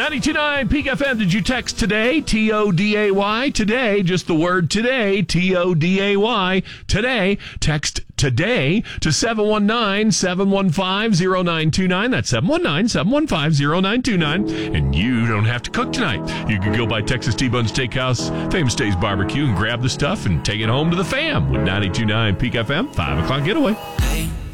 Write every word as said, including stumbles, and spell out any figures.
ninety-two point nine Peak F M. Did you text today? T O D A Y. Today, just the word today. T O D A Y. Today. Text today to seven one nine, seven one five, zero nine two nine. That's seven one nine, seven one five, zero nine two nine. And you don't have to cook tonight. You can go by Texas T-Bone Steakhouse, Famous Days Barbecue, and grab the stuff and take it home to the fam with ninety-two point nine Peak F M. five o'clock getaway. Hey.